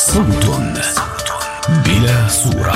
صوت بلا صورة.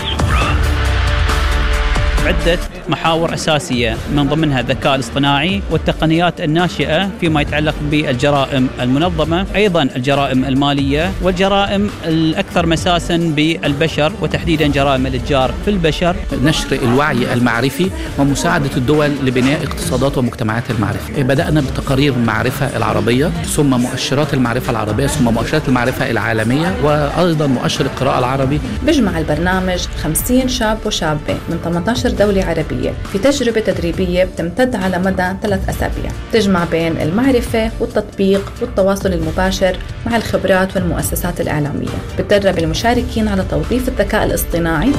عدة محاور أساسية من ضمنها الذكاء الاصطناعي والتقنيات الناشئة فيما يتعلق بالجرائم المنظمة، أيضا الجرائم المالية والجرائم الأكثر مساسا بالبشر وتحديدا جرائم الإتجار في البشر. نشر الوعي المعرفي ومساعدة الدول لبناء اقتصادات ومجتمعات المعرفة. بدأنا بتقارير المعرفة العربية، ثم مؤشرات المعرفة العربية، ثم مؤشرات المعرفة العالمية، وأيضا مؤشر القراءة العربي. بيجمع البرنامج 50 شاب وشابة من 18 دولة عربية في تجربة تدريبية بتمتد على مدى 3 أسابيع، تجمع بين المعرفة والتطبيق والتواصل المباشر مع الخبرات والمؤسسات الإعلامية. بتدرب المشاركين على توظيف الذكاء الاصطناعي.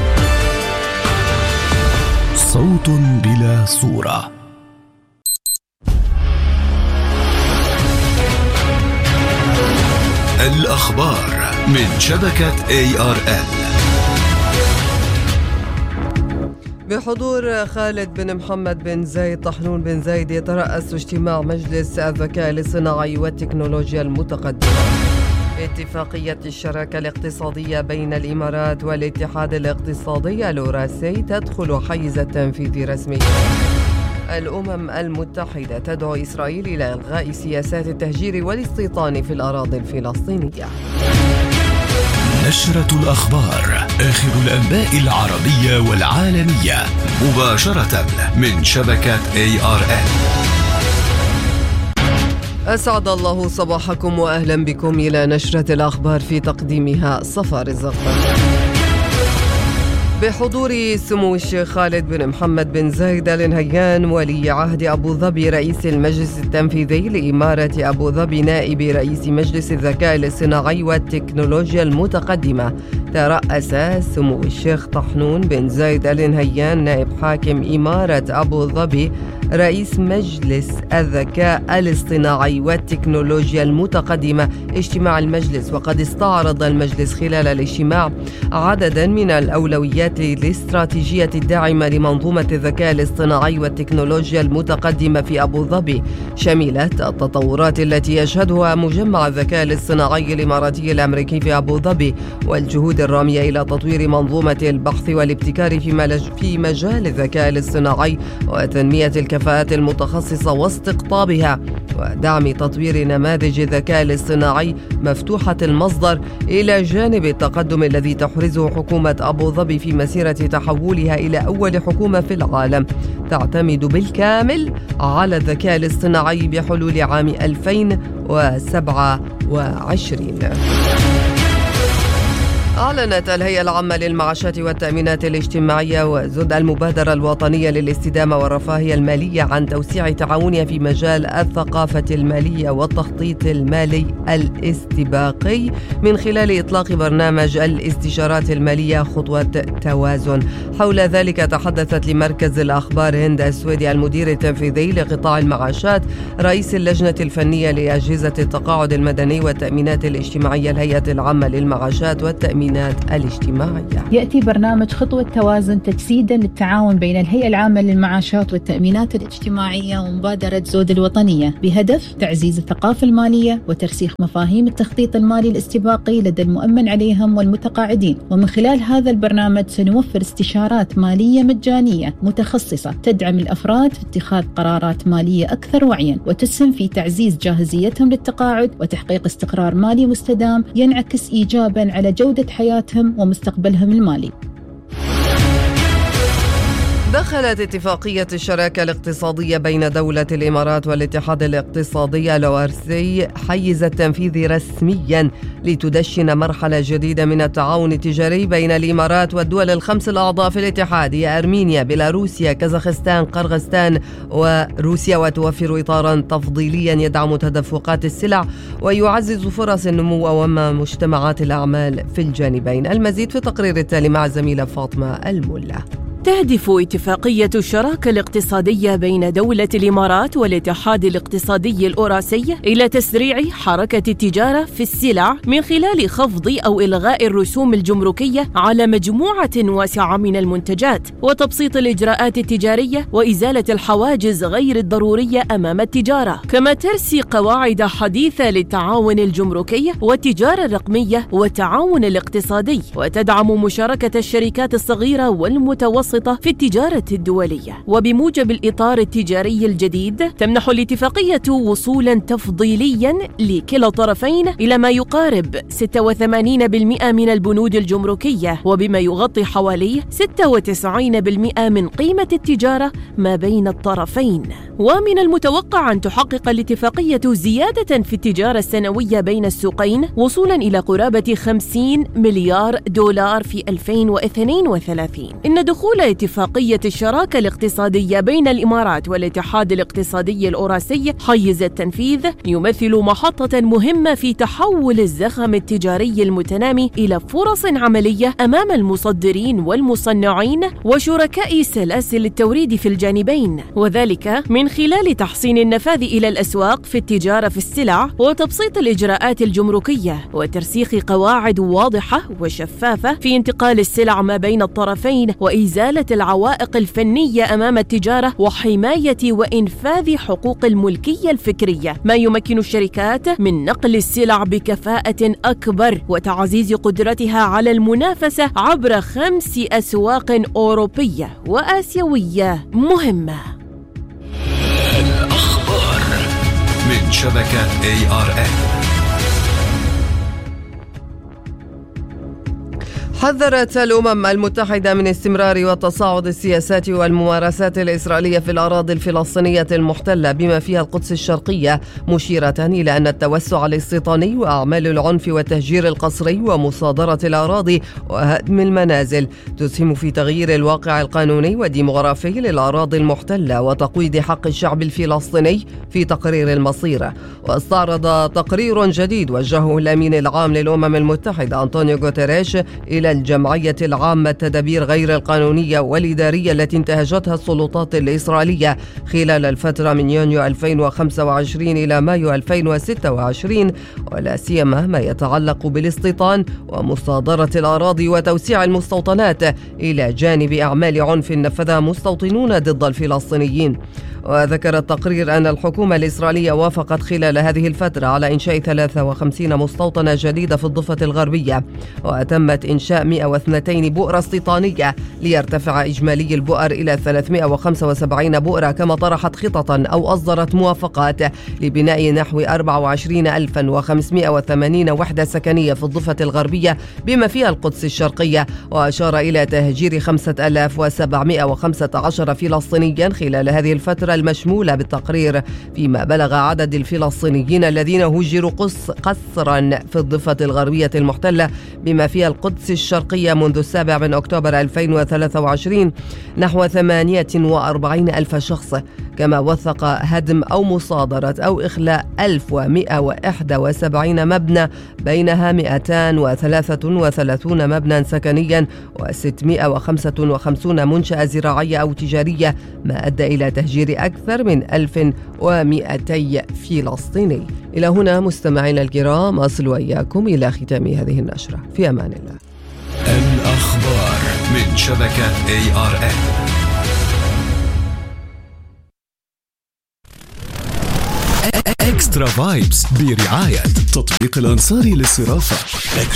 صوت بلا صورة. الأخبار من شبكة ARN. بحضور خالد بن محمد بن زايد طحنون بن زايد يترأس اجتماع مجلس الذكاء الاصطناعي والتكنولوجيا المتقدمة. اتفاقية الشراكة الاقتصادية بين الإمارات والاتحاد الاقتصادي الأوراسي تدخل حيز التنفيذ رسميا. الأمم المتحدة تدعو إسرائيل إلى إلغاء سياسات التهجير والاستيطان في الأراضي الفلسطينية. نشرة الأخبار، آخر الأنباء العربية والعالمية، مباشرة من شبكة ARN. أسعد الله صباحكم وأهلا بكم إلى نشرة الأخبار في تقديمها صفار الزغبر. بحضور سمو الشيخ خالد بن محمد بن زايد آل نهيان ولي عهد أبو ظبي رئيس المجلس التنفيذي لإمارة أبو ظبي نائب رئيس مجلس الذكاء الاصطناعي والتكنولوجيا المتقدمة، ترأس سمو الشيخ طحنون بن زايد آل نهيان نائب حاكم إمارة أبو ظبي رئيس مجلس الذكاء الاصطناعي والتكنولوجيا المتقدمة اجتماع المجلس. وقد استعرض المجلس خلال الاجتماع عددا من الأولويات الاستراتيجية الداعمة لمنظومة الذكاء الاصطناعي والتكنولوجيا المتقدمة في أبو ظبي، شملت التطورات التي يشهدها مجمع الذكاء الاصطناعي الإماراتي الأمريكي في أبو ظبي، والجهود الرامية إلى تطوير منظومة البحث والابتكار في مجال الذكاء الاصطناعي وتنمية الكفاءات المتخصصة واستقطابها، ودعم تطوير نماذج الذكاء الاصطناعي مفتوحة المصدر، إلى جانب التقدم الذي تحرزه حكومة أبو ظبي في مسيرة تحولها إلى أول حكومة في العالم تعتمد بالكامل على الذكاء الاصطناعي بحلول عام 2027. أعلنت الهيئة العامة للمعاشات والتأمينات الاجتماعية وزد المبادرة الوطنية للاستدامة والرفاهية المالية عن توسيع تعاونها في مجال الثقافة المالية والتخطيط المالي الاستباقي من خلال إطلاق برنامج الاستشارات المالية خطوة توازن. حول ذلك تحدثت لمركز الأخبار هند السويدي المدير التنفيذي لقطاع المعاشات رئيس اللجنة الفنية لأجهزة التقاعد المدني والتأمينات الاجتماعية الهيئة العامة للمعاشات والتأمينات الاجتماعية. يأتي برنامج خطوة توازن تجسيدا للتعاون بين الهيئة العامة للمعاشات والتأمينات الاجتماعية ومبادرة زود الوطنية بهدف تعزيز الثقافة المالية وترسيخ مفاهيم التخطيط المالي الاستباقي لدى المؤمن عليهم والمتقاعدين. ومن خلال هذا البرنامج سنوفر استشارات مالية مجانية متخصصة تدعم الأفراد في اتخاذ قرارات مالية أكثر وعيا وتسهم في تعزيز جاهزيتهم للتقاعد وتحقيق استقرار مالي مستدام ينعكس إيجابا على جودة حياتهم ومستقبلهم المالي. دخلت اتفاقية الشراكة الاقتصادية بين دولة الإمارات والاتحاد الاقتصادي الأوراسي حيز التنفيذ رسميا لتدشن مرحلة جديدة من التعاون التجاري بين الإمارات والدول الخمس الأعضاء في الاتحاد هي أرمينيا، بيلاروسيا، كازاخستان، قرغستان وروسيا، وتوفر إطارا تفضيليا يدعم تدفقات السلع ويعزز فرص النمو ومجتمعات الأعمال في الجانبين. المزيد في التقرير التالي مع زميلة فاطمة الملا. تهدف اتفاقية الشراكة الاقتصادية بين دولة الإمارات والاتحاد الاقتصادي الأوراسي إلى تسريع حركة التجارة في السلع من خلال خفض أو إلغاء الرسوم الجمركية على مجموعة واسعة من المنتجات، وتبسيط الإجراءات التجارية وإزالة الحواجز غير الضرورية أمام التجارة، كما ترسي قواعد حديثة للتعاون الجمركي والتجارة الرقمية والتعاون الاقتصادي، وتدعم مشاركة الشركات الصغيرة والمتوسطة في التجارة الدولية. وبموجب الإطار التجاري الجديد تمنح الاتفاقية وصولا تفضيليا لكلا الطرفين إلى ما يقارب 86% من البنود الجمركية، وبما يغطي حوالي 96% من قيمة التجارة ما بين الطرفين. ومن المتوقع أن تحقق الاتفاقية زيادة في التجارة السنوية بين السوقين وصولا إلى قرابة 50 مليار دولار في 2032. إن دخول اتفاقية الشراكة الاقتصادية بين الإمارات والاتحاد الاقتصادي الأوراسي حيز التنفيذ يمثل محطة مهمة في تحول الزخم التجاري المتنامي إلى فرص عملية أمام المصدرين والمصنعين وشركاء سلاسل التوريد في الجانبين، وذلك من خلال تحسين النفاذ إلى الأسواق في التجارة في السلع وتبسيط الإجراءات الجمركية وترسيخ قواعد واضحة وشفافة في انتقال السلع ما بين الطرفين وإزالة العوائق الفنية أمام التجارة وحماية وإنفاذ حقوق الملكية الفكرية، ما يمكن الشركات من نقل السلع بكفاءة أكبر وتعزيز قدرتها على المنافسة عبر 5 أسواق أوروبية وآسيوية مهمة. الأخبار من شبكة ARN. حذرت الأمم المتحدة من استمرار وتصاعد السياسات والممارسات الإسرائيلية في الأراضي الفلسطينية المحتلة بما فيها القدس الشرقية، مشيرة إلى أن التوسع الاستيطاني وأعمال العنف والتهجير القسري ومصادرة الأراضي وهدم المنازل تسهم في تغيير الواقع القانوني والديمغرافي للأراضي المحتلة وتقويض حق الشعب الفلسطيني في تقرير المصير. واستعرض تقرير جديد وجهه الأمين العام للأمم المتحدة أنطونيو غوتيريش إلى الجمعية العامة التدابير غير القانونية والإدارية التي انتهجتها السلطات الإسرائيلية خلال الفترة من يونيو 2025 إلى مايو 2026، ولا سيما ما يتعلق بالاستيطان ومصادرة الأراضي وتوسيع المستوطنات إلى جانب أعمال عنف نفذها مستوطنون ضد الفلسطينيين. وذكر التقرير أن الحكومة الإسرائيلية وافقت خلال هذه الفترة على إنشاء 53 مستوطنة جديدة في الضفة الغربية، وتمت إنشاء 102 بؤرة استيطانية ليرتفع إجمالي البؤر إلى 375 بؤرة، كما طرحت خططا أو أصدرت موافقات لبناء نحو 24580 وحدة سكنية في الضفة الغربية بما فيها القدس الشرقية، وأشار إلى تهجير 5715 فلسطينيا خلال هذه الفترة المشمولة بالتقرير، فيما بلغ عدد الفلسطينيين الذين هجروا قسرا في الضفة الغربية المحتلة بما فيها القدس الشرقية منذ 7 أكتوبر 2023 نحو 48,000 شخص، كما وثق هدم أو مصادرة أو إخلاء 1171 مبنى، بينها 233 مبنى سكنيا و655 منشأة زراعية أو تجارية، ما أدى إلى تهجير أكثر من 1200 فلسطيني. إلى هنا مستمعينا الكرام أصل وإياكم إلى ختام هذه النشرة، في أمان الله. الأخبار من شبكة ARN. إكسترا فايبس برعاية تطبيق الأنصاري للصرافة.